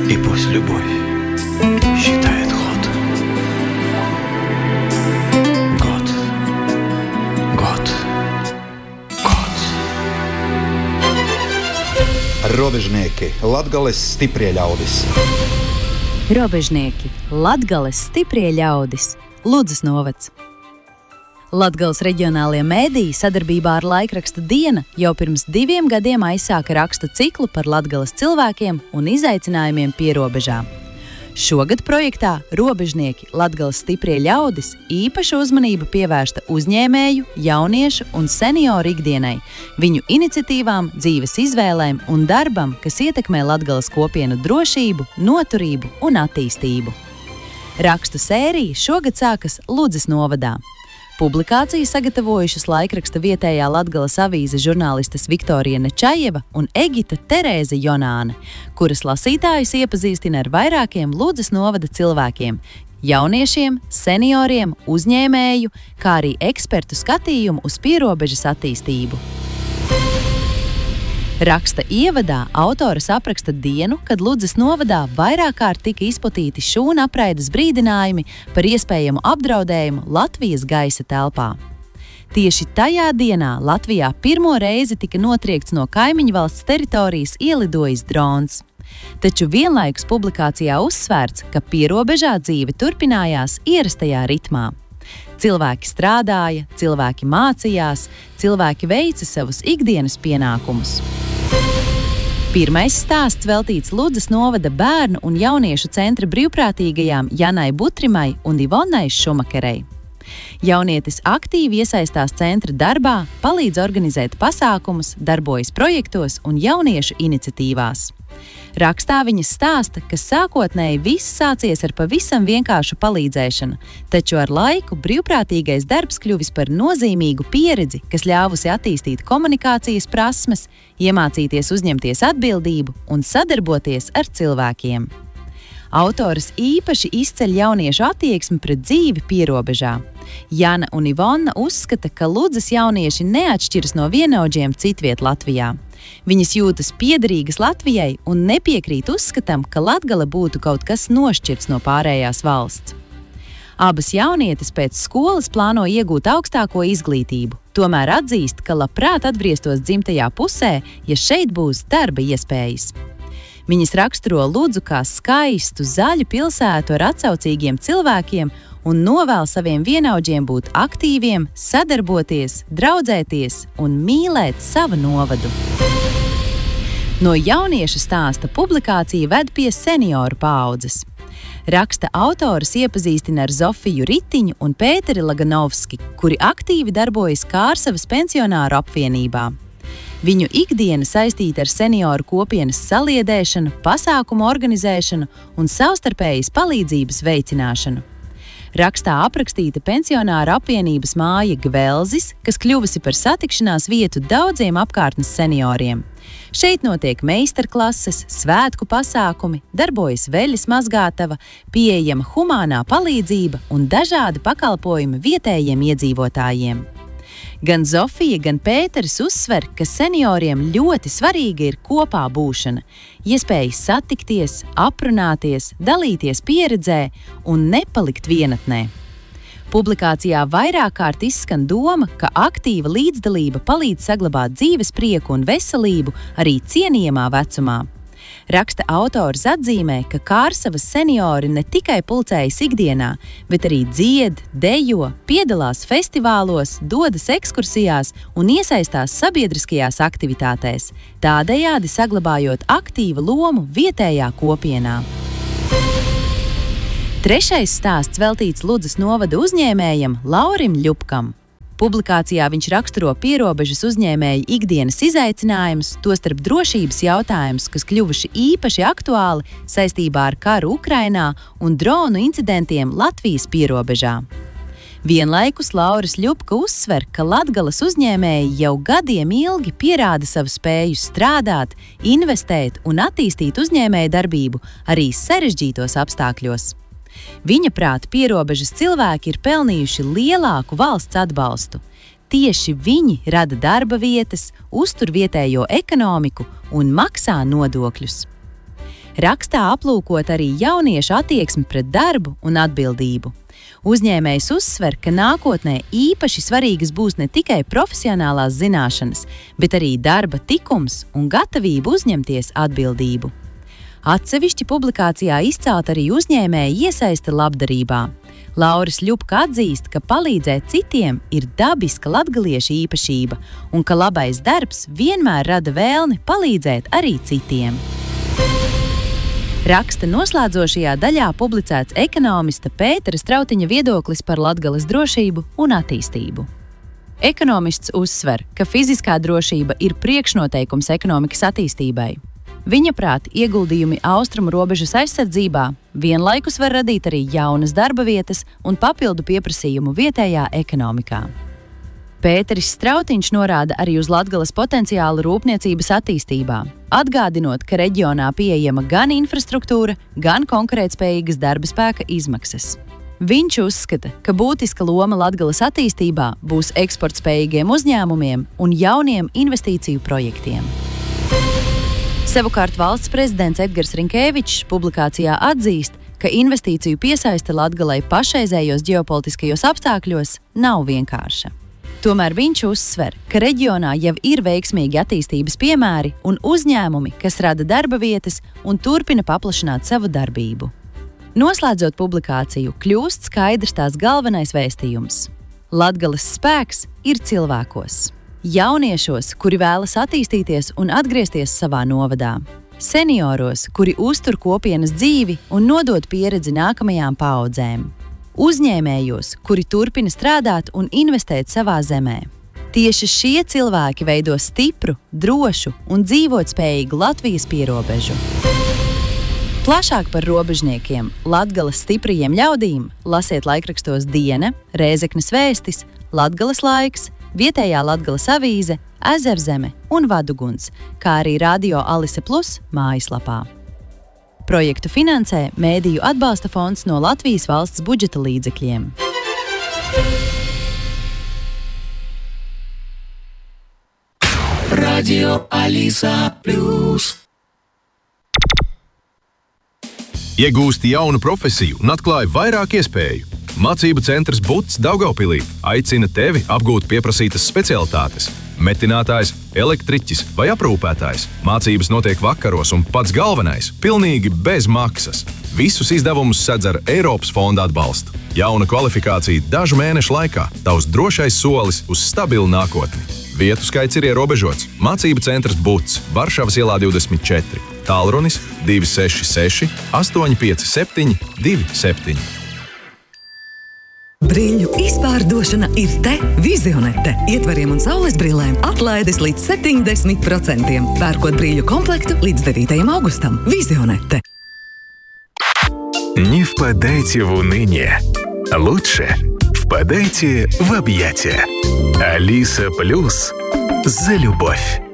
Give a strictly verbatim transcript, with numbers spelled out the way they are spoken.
И пусть любовь считает ход. Год, год, god. Robežnieki, Latgales stiprie ļaudis. Robežnieki, Latgales stiprie ļaudis, Ludzas novads. Latgales reģionālie mēdīji sadarbībā ar laikraksta Diena jau pirms diviem gadiem aizsāka rakstu ciklu par Latgales cilvēkiem un izaicinājumiem pierobežā. Šogad projektā Robežnieki, Latgales stiprie ļaudis īpaša uzmanība pievērsta uzņēmēju, jauniešu un senioru ikdienai, viņu iniciatīvām, dzīves izvēlēm un darbam, kas ietekmē Latgales kopienu drošību, noturību un attīstību. Rakstu sērija šogad sākas Ludzas novadā. Publikāciju sagatavojušas laikraksta vietējā Latgales avīze žurnālistes Viktorija Nečajeva un Egita Terēze Jonāne, kuras lasītājus iepazīstina ar vairākiem Ludzas novada cilvēkiem, jauniešiem, senioriem, uzņēmēju, kā arī ekspertu skatījumu uz pierobežas attīstību. Raksta ievadā autoras apraksta dienu, kad Ludzas novadā vairāk kārt tika izplatīti šūnu apraides brīdinājumi par iespējamu apdraudējumu Latvijas gaisa telpā. Tieši tajā dienā Latvijā pirmo reizi tika notriekts no kaimiņu valsts teritorijas ielidojis drons. Taču vienlaikus publikācijā uzsvērts, ka pierobežā dzīve turpinājās ierastajā ritmā. Cilvēki strādāja, cilvēki mācījās, cilvēki veica savus ikdienas pienākumus. Pirmais stāsts veltīts Ludzas novada bērnu un jauniešu centra brīvprātīgajām Janai Butrimai un Ivonai Šumakerei. Jaunietis aktīvi iesaistās centra darbā, palīdz organizēt pasākumus, darbojas projektos un jauniešu iniciatīvās. Rakstā viņas stāsta, ka sākotnēji viss sācies ar pavisam vienkāršu palīdzēšanu, taču ar laiku brīvprātīgais darbs kļuvis par nozīmīgu pieredzi, kas ļāvusi attīstīt komunikācijas prasmes, iemācīties uzņemties atbildību un sadarboties ar cilvēkiem. Autoras īpaši izceļ jauniešu attieksmi pret dzīvi pierobežā. Jana un Ivona uzskata, ka Ludzas jaunieši neatšķiras no vienaudžiem citviet Latvijā. Viņas jūtas piederīgas Latvijai un nepiekrīt uzskatam, ka Latgale būtu kaut kas nošķirts no pārējās valsts. Abas jaunietes pēc skolas plāno iegūt augstāko izglītību, tomēr atzīst, ka labprāt atgrieztos dzimtajā pusē, ja šeit būs darba iespējas. Viņas raksturo Ludzu kā skaistu, zaļu pilsētu ar atsaucīgiem cilvēkiem un novēl saviem vienaudžiem būt aktīviem, sadarboties, draudzēties un mīlēt savu novadu. No jaunieša stāsta publikācija ved pie senioru paaudzes. Raksta autors iepazīstina ar Zofiju Ritiņu un Pēteri Laganovski, kuri aktīvi darbojas Kārsavas pensionāru apvienībā. Viņu ikdiena saistīta ar senioru kopienas saliedēšanu, pasākumu organizēšanu un savstarpējas palīdzības veicināšanu. Rakstā aprakstīta pensionāra apvienības māja Gvelzis, kas kļuvusi par satikšanās vietu daudziem apkārtnes senioriem. Šeit notiek meistarklases, svētku pasākumi, darbojas veļas mazgātava, pieejama humānā palīdzība un dažādi pakalpojumi vietējiem iedzīvotājiem. Gan Zofija, gan Pēteris uzsver, ka senioriem ļoti svarīga ir kopā būšana, iespējas satikties, aprunāties, dalīties pieredzē un nepalikt vienatnē. Publikācijā vairāk kārt izskan doma, ka aktīva līdzdalība palīdz saglabāt dzīves prieku un veselību arī cienījamā vecumā. Raksta autors atzīmē, ka Kārsavas seniori ne tikai pulcējas ikdienā, bet arī dzied, dejo, piedalās festivālos, dodas ekskursijās un iesaistās sabiedriskajās aktivitātēs, tādējādi saglabājot aktīvu lomu vietējā kopienā. Trešais stāsts veltīts Ludzas novada uzņēmējam Laurim Ļupkam. Publikācijā viņš raksturo pierobežas uzņēmēju ikdienas izaicinājumus, tostarp drošības jautājumus, kas kļuvuši īpaši aktuāli saistībā ar karu Ukrainā un dronu incidentiem Latvijas pierobežā. Vienlaikus Lauris Ļupka uzsver, ka Latgales uzņēmēji jau gadiem ilgi pierāda savu spēju strādāt, investēt un attīstīt uzņēmēju darbību arī sarežģītos apstākļos. Viņa prāt, pierobežas cilvēki ir pelnījuši lielāku valsts atbalstu. Tieši viņi rada darba vietas, uztur vietējo ekonomiku un maksā nodokļus. Rakstā aplūkot arī jauniešu attieksmi pret darbu un atbildību. Uzņēmējs uzsver, ka nākotnē īpaši svarīgas būs ne tikai profesionālās zināšanas, bet arī darba tikums un gatavība uzņemties atbildību. Atsevišķi publikācijā izcelt arī uzņēmēju iesaiste labdarībā. Lauris Ļupka atzīst, ka palīdzēt citiem ir dabiska latgaliešu īpašība un ka labais darbs vienmēr rada vēlmi palīdzēt arī citiem. Raksta noslēdzošajā daļā publicēts ekonomista Pētera Strautiņa viedoklis par Latgales drošību un attīstību. Ekonomists uzsver, ka fiziskā drošība ir priekšnoteikums ekonomikas attīstībai. Viņa prāt, ieguldījumi austrumu robežas aizsardzībā vienlaikus var radīt arī jaunas darba vietas un papildu pieprasījumu vietējā ekonomikā. Pēteris Strautiņš norāda arī uz Latgales potenciālu rūpniecības attīstībā, atgādinot, ka reģionā pieejama gan infrastruktūra, gan konkurētspējīgas darba spēka izmaksas. Viņš uzskata, ka būtiska loma Latgales attīstībā būs eksportspējīgiem uzņēmumiem un jauniem investīciju projektiem. Savukārt valsts prezidents Edgars Rinkēvičs publikācijā atzīst, ka investīciju piesaiste Latgalei pašreizējos ģeopolitiskajos apstākļos nav vienkārša. Tomēr viņš uzsver, ka reģionā jau ir veiksmīgi attīstības piemēri un uzņēmumi, kas rada darba vietas un turpina paplašināt savu darbību. Noslēdzot publikāciju, kļūst skaidrs tās galvenais vēstījums. Latgales spēks ir cilvēkos. Jauniešos, kuri vēlas attīstīties un atgriezties savā novadā. Senioros, kuri uztur kopienas dzīvi un nodod pieredzi nākamajām paaudzēm. Uzņēmējos, kuri turpina strādāt un investēt savā zemē. Tieši šie cilvēki veido stipru, drošu un dzīvotspējīgu Latvijas pierobežu. Plašāk par robežniekiem, Latgales stiprajiem ļaudīm lasiet laikrakstos Diena, Rēzeknes vēstis, Latgales laiks, vietējā Latgales avīze, Ezerzeme un Vaduguns, kā arī Radio Alise Plus mājaslapā. Projektu finansē Mēdīju atbalsta fonds no Latvijas valsts budžeta līdzekļiem. Radio Alisa Plus. Iegūsti jaunu profesiju un atklāji vairāk iespēju. Mācību centrs Buts Daugavpilī aicina tevi apgūt pieprasītas specialitātes. Metinātājs, elektriķis vai aprūpētājs. Mācības notiek vakaros un pats galvenais – pilnīgi bez maksas. Visus izdevumus sedz ar Eiropas fonda atbalstu. Jauna kvalifikācija dažu mēnešu laikā – tavs drošais solis uz stabilu nākotni. Vietu skaits ir ierobežots. Mācību centrs Buts, Varšavas ielā divdesmit četri. Tālrunis divi seši seši, astoņi pieci septiņi, divi septiņi. Brīļu izpārdošana ir te Vizionete. Ietvariem un saules brillēm atlaides līdz septiņdesmit procentiem. Pērkot brīļu komplektu līdz devītajam augustam. Vizionete. Не впадайте в уныние. Лучше впадайте в объятия. Алиса Плюс за любовь.